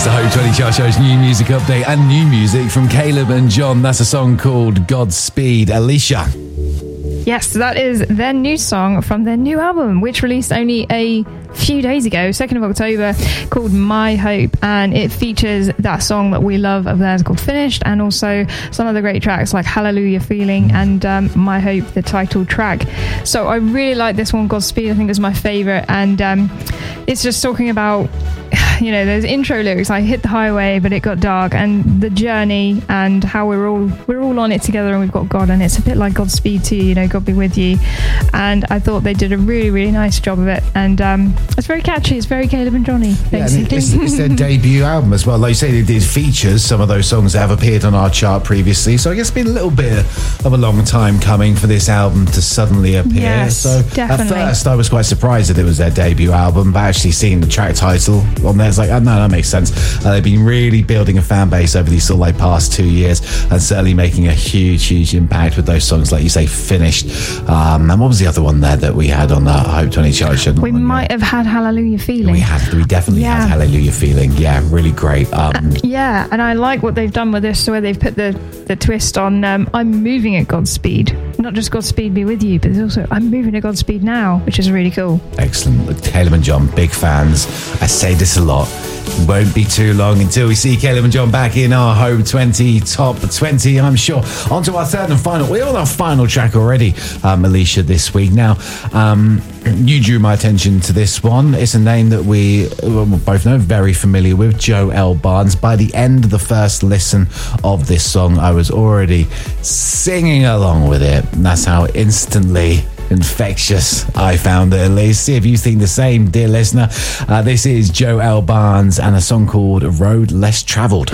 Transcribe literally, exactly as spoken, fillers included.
is the Hope twenty Chart Show's new music update and new music from Caleb and John. That's a song called Godspeed. Alicia. Yes, that is their new song from their new album, which released only a few days ago, second of October, called My Hope, and it features that song that we love of theirs called Finished, and also some other great tracks like Hallelujah Feeling and um, My Hope, the title track. So I really like this one, Godspeed. I think it's my favourite, and um, it's just talking about, you know, those intro lyrics like hit the highway but it got dark, and the journey and how we're all we're all on it together and we've got God, and it's a bit like Godspeed too, you know, God be with you. And I thought they did a really really nice job of it, and um, it's very catchy. It's very Caleb and Johnny, basically. Yeah, and it's, it's their debut album as well. Like you say, they did features some of those songs that have appeared on our chart previously, so I guess it's been a little bit of a long time coming for this album to suddenly appear. Yes, so definitely. At first I was quite surprised that it was their debut album, but actually seeing the track title on there, it's like, oh no, that makes sense. Uh, they've been really building a fan base over these sort of like past two years, and certainly making a huge huge impact with those songs, like you say, Finished. Um, and what was the other one there that we had on the Hope twenty chart? We might have had Hallelujah Feeling. We had, we definitely yeah. had Hallelujah Feeling. Yeah, really great. Um, uh, yeah, and I like what they've done with this, where they've put the, the twist on um, I'm moving at God's speed. Not just Godspeed be with you, but there's also I'm moving at Godspeed now, which is really cool. Excellent. Look, Caleb and John, big fans. I say this a lot. It won't be too long until we see Caleb and John back in our Hope twenty Top twenty, I'm sure. On to our third and final. We're on our final track already, um, Alicia, this week. Now, um, you drew my attention to this one. It's a name that we well, both know, very familiar with, Joe L. Barnes. By the end of the first listen of this song, I was already singing along with it. And that's how instantly infectious I found it, at least. See if you think the same, dear listener. Uh, this is Joe L. Barnes and a song called Road Less Travelled.